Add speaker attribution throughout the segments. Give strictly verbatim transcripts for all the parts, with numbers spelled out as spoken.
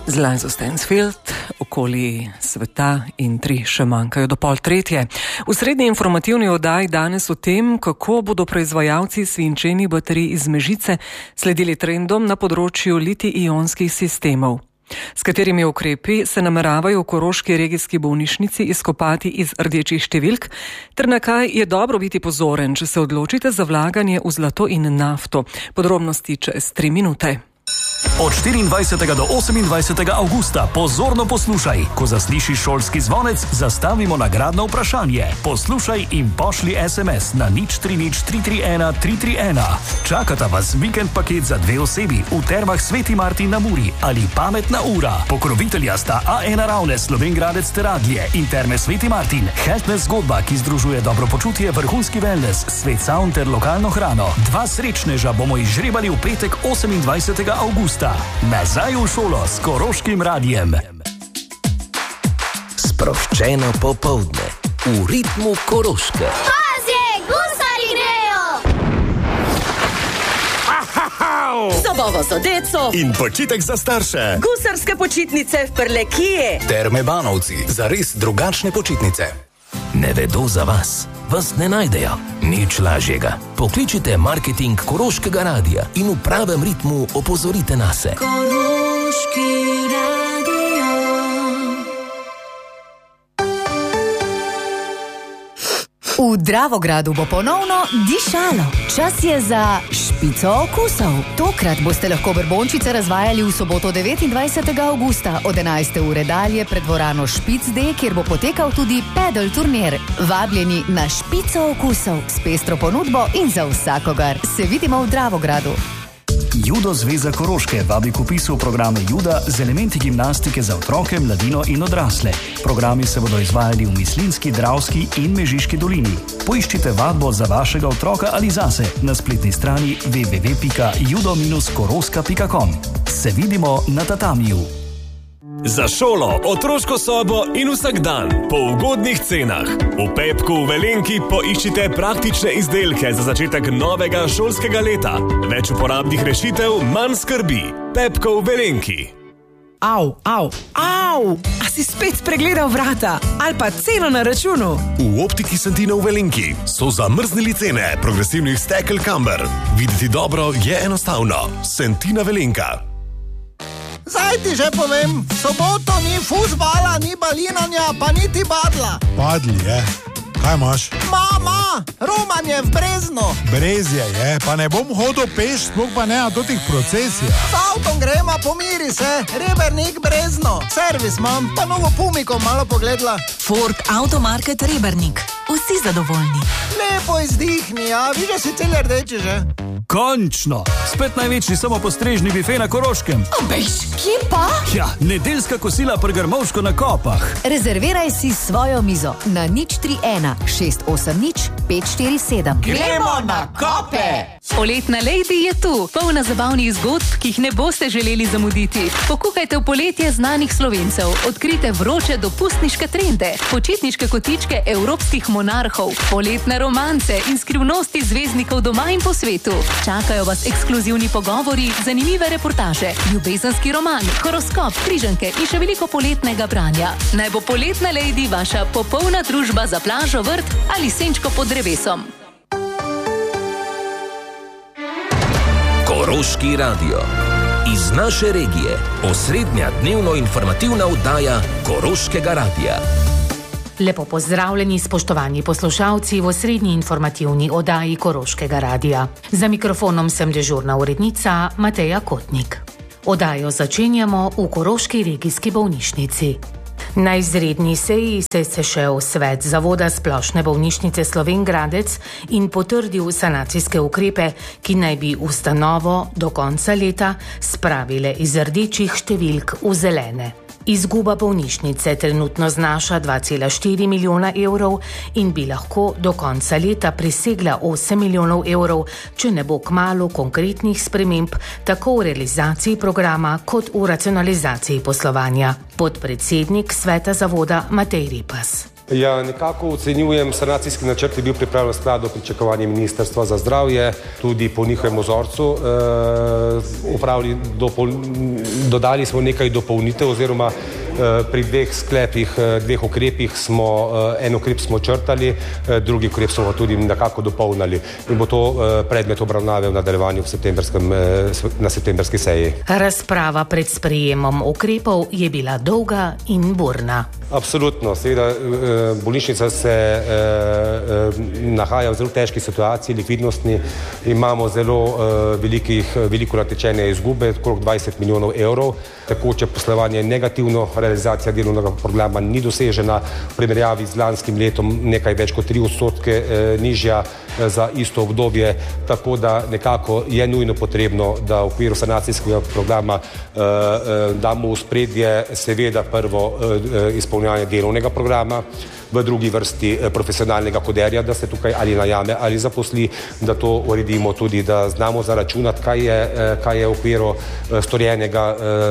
Speaker 1: Z Liza Stansfield, okoli sveta in tri še manjkajo do pol tretje. V srednji informativni oddaji danes o tem, kako bodo proizvajalci svinčenih baterij iz Mežice sledili trendom na področju litij-ionskih sistemov. S katerimi ukrepi se nameravajo v Koroški regijski bolnišnici izkopati iz rdečih številk, ter na kaj je dobro biti pozoren, če se odločite za vlaganje v zlato in nafto. Podrobnosti čez tri minute.
Speaker 2: Od štiriindvajsetega do osemindvajsetega avgusta pozorno poslušaj. Ko zaslišiš šolski zvonec, zastavimo nagradno vprašanje. Poslušaj in pošli es em es na nič tri nič tri tri ena tri tri ena. Čakata vas vikend paket za dve osebi v Termah Sveti Martin na Muri ali Pametna ura. Pokrovitelja sta A ena Ravne, Slovenj Gradec Teradlje in Terme Sveti Martin. Healthness zgodba, ki združuje dobro počutje, vrhunski wellness, Svet Sound ter lokalno hrano. Dva srečneža bomo izžrebali v petek osemindvajsetega avgusta. Nazaj v šolo s Koroškim radijem.
Speaker 3: Sproščeno popoldne v ritmu Koroške.
Speaker 4: Pazje, gusari grejo!
Speaker 5: Zabava za deco
Speaker 6: in počitek za starše.
Speaker 5: Gusarske počitnice v Prlekiji.
Speaker 6: Terme Banovci, za res drugačne počitnice.
Speaker 3: Ne vedo za vas, vas ne najdejo. Nič lažjega. Pokličite marketing Koroškega radija in v pravem ritmu opozorite nase.
Speaker 5: Koroški radio.
Speaker 7: V Dravogradu bo ponovno dišalo. Čas je za špico okusov. Tokrat boste lahko brbončice razvajali v soboto devetindvajsetega avgusta od enajste ure dalje pred dvorano Špic D, kjer bo potekal tudi pedal turnir. Vabljeni na špico okusov s pestro ponudbo in za vsakogar. Se vidimo v Dravogradu.
Speaker 2: Judo Zveza Koroške vabi k vpisu v programe Juda z elementi gimnastike za otroke, mladino in odrasle. Programi se bodo izvajali v Mislinjski, Dravski in Mežiški dolini. Poiščite vadbo za vašega otroka ali zase na spletni strani w w w pika judo dash koroska pika com. Se vidimo na tatamiju.
Speaker 8: Za šolo, otroško sobo in vsak dan po ugodnih cenah. V Pepku v Velenki poiščite praktične izdelke za začetek novega šolskega leta. Več uporabnih rešitev, manj skrbi. Pepko v Velenki.
Speaker 9: Au, au, au! A si spet spregledal vrata? Ali pa ceno na računu?
Speaker 6: V Optiki Santino v Velenki so zamrznili cene progresivnih stekel Camber. Videti dobro je enostavno. Santina Velenka.
Speaker 10: Zdaj ti že povem, v soboto ni fuzbala, ni balinanja, pa niti badla.
Speaker 11: Badli je. Kaj imaš?
Speaker 10: Mama, romanje v Brezno.
Speaker 11: Brezje je, pa ne bom hodil peš, sploh pa ne na totih procesijah.
Speaker 10: S avtom grema, pomiri se, Rebernik Brezno. Servis imam, pa novo Pumiko malo pogledala.
Speaker 12: Ford Automarket Rebernik. Vsi zadovoljni.
Speaker 10: Lepo izdihni, a vi že si cel rdeči že.
Speaker 2: Končno! Spet največji samopostrežni bife na Koroškem.
Speaker 7: Bež, kje pa?
Speaker 2: Ja, nedeljska kosila pri Grmovško na Kopah.
Speaker 7: Rezerviraj si svojo mizo na nič tri ena šest osem nič pet štiri sedem.
Speaker 10: Gremo na Kope!
Speaker 13: Poletna Lady je tu, polna zabavnih zgodb, ki jih ne boste želeli zamuditi. Pokukajte v poletje znanih Slovencev, odkrite vroče dopustniške trende, počitniške kotičke evropskih monarhov, poletne romance in skrivnosti zvezdnikov doma in po svetu. Čakajo vas ekskluzivni pogovori, zanimive reportaže, ljubezenski roman, horoskop, križanke in še veliko poletnega branja. Naj bo Poletna Lady vaša popolna družba za plažo, vrt ali senčko pod drevesom.
Speaker 3: Koroški radio. Iz naše regije. Osrednja dnevno informativna oddaja Koroškega radija.
Speaker 14: Lepo pozdravljeni, spoštovani poslušalci v osrednji informativni oddaji Koroškega radija. Za mikrofonom sem dežurna urednica Mateja Kotnik. Oddajo začenjamo v Koroški regijski bolnišnici. Na izredni seji se je sešel svet Zavoda splošne bolnišnice Slovenj Gradec in potrdil sanacijske ukrepe, ki naj bi ustanovo do konca leta spravile iz rdečih številk v zelene. Izguba bolnišnice trenutno znaša dva cela štiri milijona evrov in bi lahko do konca leta presegla osem milijonov evrov, če ne bo kmalu konkretnih sprememb tako v realizaciji programa kot v racionalizaciji poslovanja. Podpredsednik sveta zavoda Matej Repas.
Speaker 15: Ja, nekako ocenjujem, sanacijski načrt je bil pripravljen v skladu pričakovanja Ministrstva za zdravje, tudi po njihovem vzorcu. E, dopol, dodali smo nekaj dopolnitev oziroma e, pri dveh sklepih, dveh ukrepih smo, e, en ukrep smo črtali, e, drugi ukrep smo tudi nekako dopolnili in bo to e, predmet obravnave v nadaljevanju v septembrskem, e, na septembrski seji.
Speaker 14: Razprava pred sprejemom ukrepov je bila dolga in burna.
Speaker 15: Absolutno, seveda bolnišnica se eh, eh, nahaja v zelo težki situaciji, likvidnostni, imamo zelo eh, velikih, veliko natečene izgube, okrog dvajset milijonov evrov, tekoče poslovanje je negativno, realizacija delovnega programa ni dosežena, v primerjavi z lanskim letom nekaj več kot tri odstotke eh, nižja eh, za isto obdobje, tako da nekako je nujno potrebno, da v okviru sanacijskega programa eh, eh, damo v spredje seveda prvo eh, izpolnjanje delovnega programa, v drugi vrsti profesionalnega koderja, da se tukaj ali najame ali zaposli, da to uredimo tudi, da znamo zaračunati, kaj je, kaj je v okviru storjenega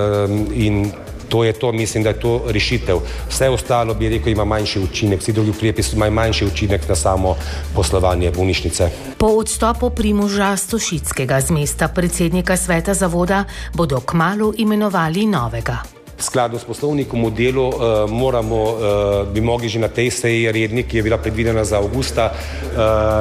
Speaker 15: in to je to, mislim, da je to rešitev. Vse ostalo, bi rekel, ima manjši učinek, vsi drugi ukrepi imajo manjši učinek na samo poslovanje bolnišnice.
Speaker 14: Po odstopu Primoža Stošickega z mesta predsednika sveta zavoda bodo kmalu imenovali novega.
Speaker 15: Skladno s poslovnikom v delu uh, moramo, uh, bi mogli že na tej seji redni, ki je bila predvidena za avgusta, uh,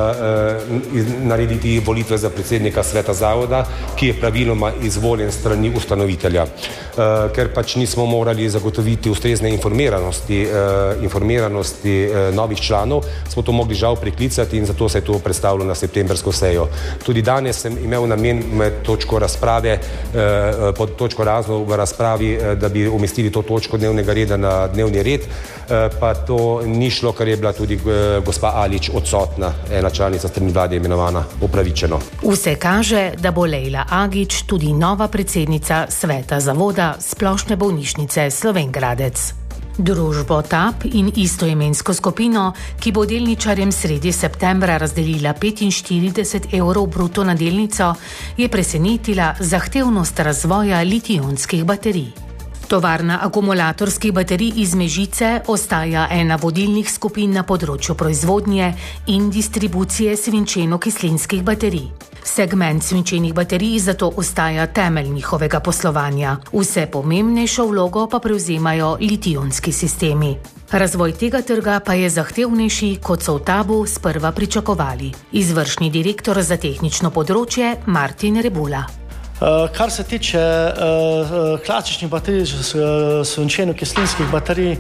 Speaker 15: uh, narediti volitve za predsednika sveta zavoda, ki je praviloma izvoljen strani ustanovitelja. Uh, ker pač nismo morali zagotoviti ustrezne informiranosti, uh, informiranosti uh, novih članov, smo to mogli žal preklicati in zato se je to predstavilo na septembrsko sejo. Tudi danes sem imel namen med točko razprave, uh, pod točko razno v razpravi, uh, da bi umestili to točko dnevnega reda na dnevni red, pa to ni šlo, ker je bila tudi gospa Alič odsotna, ena članica strani vlade imenovana, upravičeno.
Speaker 14: Vse kaže, da bo Lejla Agič tudi nova predsednica sveta zavoda Splošne bolnišnice Slovenj Gradec. Družbo T A P in istoimensko skupino, ki bo delničarjem sredi septembra razdelila petinštirideset evrov bruto na delnico, je presenetila zahtevnost razvoja litij-ionskih baterij. Tovarna akumulatorskih baterij iz Mežice ostaja ena vodilnih skupin na področju proizvodnje in distribucije svinčeno-kislinskih baterij. Segment svinčenih baterij zato ostaja temelj njihovega poslovanja. Vse pomembnejšo vlogo pa prevzemajo litij-ionski sistemi. Razvoj tega trga pa je zahtevnejši, kot so v T A B-u sprva pričakovali. Izvršni direktor za tehnično področje Martin Rebula.
Speaker 16: Uh, kar se tiče uh, klasičnih baterij, uh, svinčeno-kislinskih baterij,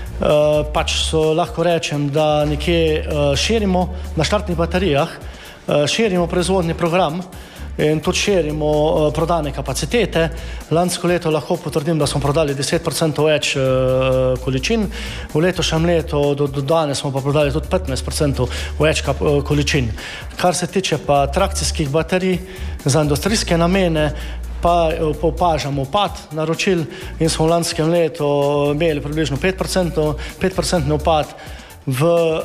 Speaker 16: uh, pač so, lahko rečem, da nekje uh, širimo na štartnih baterijah, uh, širimo proizvodni program in tudi širimo uh, prodane kapacitete. Lansko leto lahko potrdim, da smo prodali deset procentov več uh, količin, v letošnjem letu do, do danes smo pa prodali tudi petnajst procentov več kap, uh, količin. Kar se tiče pa trakcijskih baterij za industrijske namene, pa opažamo upad naročil in smo v lanskem letu imeli približno pet procentov, pet procentni upad. V,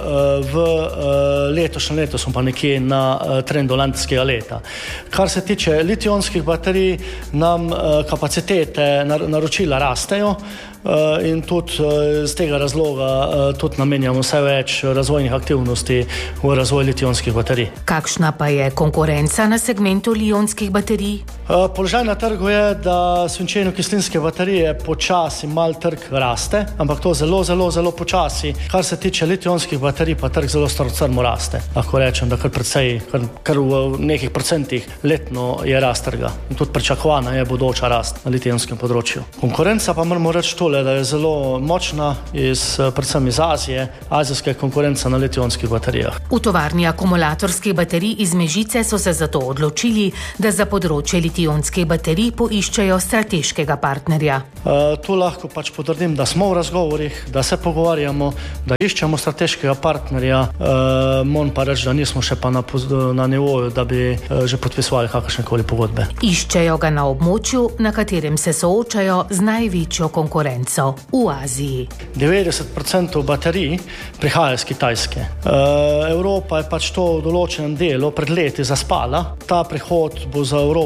Speaker 16: v letošnjem letu smo pa nekje na trendu lanskega leta. Kar se tiče litij-ionskih baterij, nam kapacitete naročila rastejo in tudi z tega razloga tudi namenjamo vse več razvojnih aktivnosti v razvoj litij-ionskih baterij.
Speaker 14: Kakšna pa je konkurenca na segmentu litij-ionskih baterij?
Speaker 16: Položaj na trgu je, da svinčeno-kislinske baterije počasi mal trg raste, ampak to zelo, zelo, zelo počasi. Kar se tiče litij-ionskih baterij, pa trg zelo strmo raste. Lahko rečem, da kar precej, kar, kar v nekih procentih letno je rast trga. In tudi pričakovana je bodoča rast na litij-ionskem področju. Konkurenca pa moramo reči tole, da je zelo močna, iz, predvsem iz Azije, azijska konkurenca na litij-ionskih baterijah.
Speaker 14: V tovarni akumulatorskih baterij iz Mežice so se zato odločili, da za področje litij-ionskih baterij poiščejo strateškega partnerja.
Speaker 16: Uh, tu lahko pač potrdim, da smo v razgovorih, da se pogovarjamo, da iščemo strateškega partnerja, uh, moram pa reči, da nismo še pa na, na nivoju, da bi uh, že podpisovali kakršnekoli pogodbe.
Speaker 14: Iščejo ga na območju, na katerem se soočajo z največjo konkurenco v Aziji.
Speaker 16: devetdeset procentov baterij prihaja iz Kitajske. Uh, Evropa je pač to v določenem delu pred leti zaspala. Ta prihod bo za Evropo zelo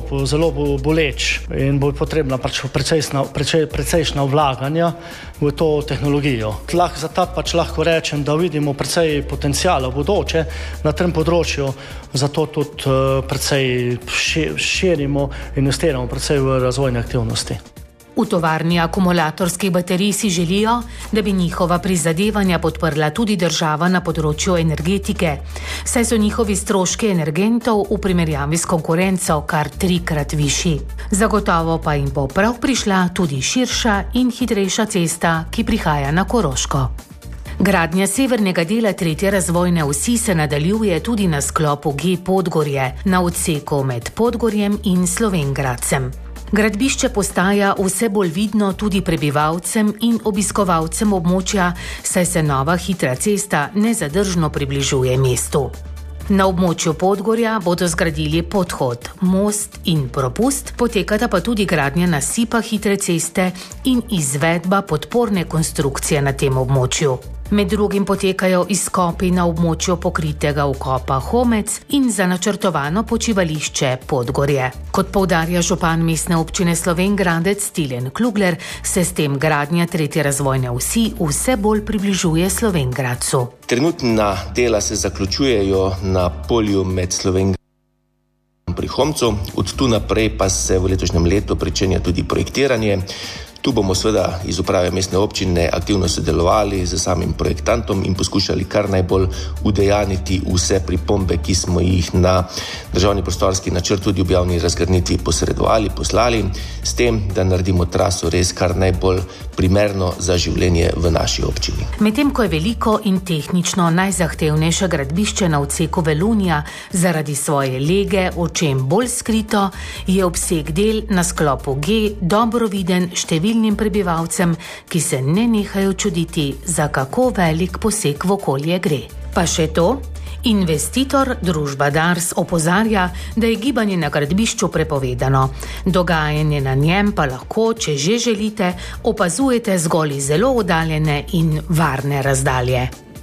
Speaker 16: zelo boleč in bo potrebna pač precejšna, precej, precejšna vlaganja v to tehnologijo. Lah, za ta pač lahko rečem, da vidimo precej potencijala v bodoče na tem področju, zato tudi uh, precej širimo, investiramo precej v razvojne aktivnosti.
Speaker 14: V tovarni akumulatorskih baterij si želijo, da bi njihova prizadevanja podprla tudi država na področju energetike, saj so njihovi stroški energentov v primerjavi s konkurenco kar trikrat višji. Zagotovo pa jim bo prav prišla tudi širša in hitrejša cesta, ki prihaja na Koroško. Gradnja severnega dela tretje razvojne osi se nadaljuje tudi na sklopu G Podgorje, na odseku med Podgorjem in Slovenj Gradcem. Gradbišče postaja vse bolj vidno tudi prebivalcem in obiskovalcem območja, saj se nova hitra cesta nezadržno približuje mestu. Na območju Podgorja bodo zgradili podhod, most in propust, potekata pa tudi gradnja nasipa hitre ceste in izvedba podporne konstrukcije na tem območju. Med drugim potekajo izkopi na območju pokritega vkopa Homec in za načrtovano počivališče Podgorje. Kot poudarja župan mestne občine Slovenj Gradec Tilen Klugler, se s tem gradnja tretje razvojne osi vse bolj približuje Slovenj Gradcu.
Speaker 17: Trenutna dela se zaključujejo na polju med Slovenj Gradcem pri Homcu, od tu naprej pa se v letošnjem letu pričenja tudi projektiranje. Tu bomo seveda iz uprave mestne občine aktivno sodelovali z samim projektantom in poskušali kar najbolj udejaniti vse pripombe, ki smo jih na državni prostorski načrt tudi v javni razgrnitvi posredovali, poslali, s tem, da naredimo traso res kar najbolj primerno za življenje v naši občini.
Speaker 14: Medtem ko je veliko in tehnično najzahtevnejše gradbišče na odseku Velunja zaradi svoje lege očem bolj skrito, je obseg del na sklopu G dobro viden številnim prebivalcem, ki se ne nehajo čuditi, za kako velik poseg v okolje gre. Pa še to? Investitor, družba Dars, opozarja, da je gibanje na gradbišču prepovedano. Dogajanje na njem pa lahko, če že želite, opazujete zgolj iz zelo oddaljene in varne razdalje.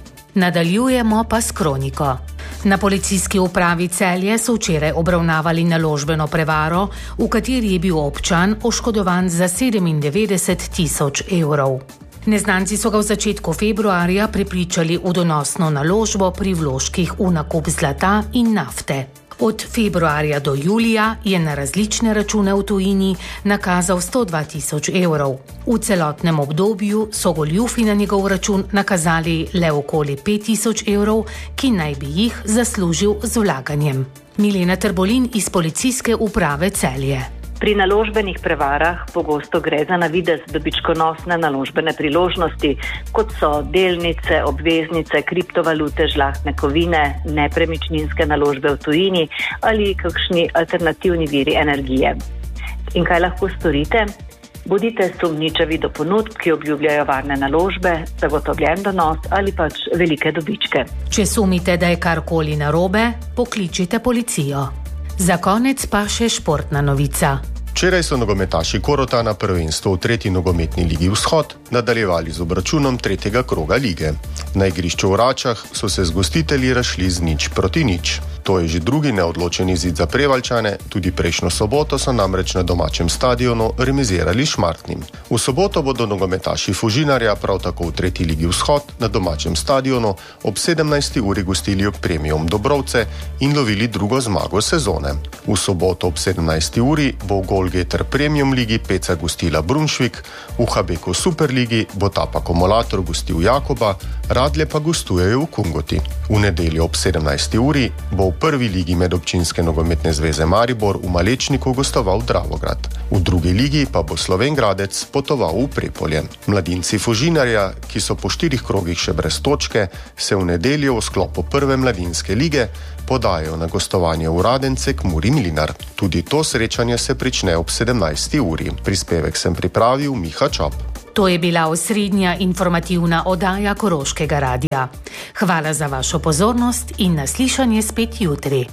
Speaker 14: Nadaljujemo pa s kroniko. Na policijski upravi Celje so včeraj obravnavali naložbeno prevaro, v kateri je bil občan oškodovan za sedemindevetdeset tisoč evrov. Neznanci so ga v začetku februarja prepričali v donosno naložbo pri vložkih v nakup zlata in nafte. Od februarja do julija je na različne račune v tujini nakazal sto dva tisoč evrov. V celotnem obdobju so goljufi na njegov račun nakazali le okoli pet tisoč evrov, ki naj bi jih zaslužil z vlaganjem. Milena Trbolin iz policijske uprave Celje.
Speaker 18: Pri naložbenih prevarah pogosto gre za na videz dobičkonosne naložbene priložnosti, kot so delnice, obveznice, kriptovalute, žlahtne kovine, nepremičninske naložbe v tujini ali kakšni alternativni viri energije. In kaj lahko storite? Bodite sumničavi do ponudb, ki obljubljajo varne naložbe, zagotovljen donos ali pač velike dobičke.
Speaker 14: Če sumite, da je karkoli narobe, pokličite policijo. Za konec pa še športna novica.
Speaker 19: Včeraj so nogometaši Korotana prvenstvo v tretji nogometni ligi Vzhod nadaljevali z obračunom tretjega kroga lige. Na igrišču v Račah so se z gostitelji razšli z nič proti nič. To je že drugi neodločen izid za Prevaljčane, tudi prejšnjo soboto so namreč na domačem stadionu remizirali s Šmartnim. V soboto bodo nogometaši Fužinarja prav tako v tretji ligi Vzhod na domačem stadionu ob sedemnajsti uri gostili Premium Dobrovce in lovili drugo zmago sezone. V soboto ob sedemnajsti uri bo v Golgeter Premium ligi Peca gostila Brunšvik, v Habeku Superligi bo Tap Akumulator gostil Jakoba, Radlje pa gostujejo v Kungoti. V nedeljo ob sedemnajsti uri bo v prvi ligi Medobčinske nogometne zveze Maribor v Malečniku gostoval Dravograd. V drugi ligi pa bo Slovenj Gradec potoval v Prepolje. Mladinci Fužinarja, ki so po štirih krogih še brez točke, se v nedeljo v sklopu prve mladinske lige podajo na gostovanje v Radence k Muri Mlinar. Tudi to srečanje se prične ob sedemnajsti uri. Prispevek sem pripravil Miha Čop.
Speaker 14: To je bila osrednja informativna oddaja Koroškega radia. Hvala za vašo pozornost in naslišanje spet jutri.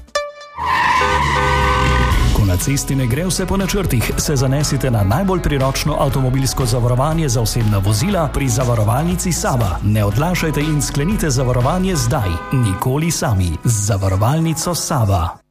Speaker 2: Ko na cesti ne gre vse po načrtih, se zanesite na najbolj priročno avtomobilsko zavarovanje za osebna vozila pri zavarovalnici Sava. Ne odlašajte in sklenite zavarovanje zdaj, nikoli sami. Z zavarovalnico Sava.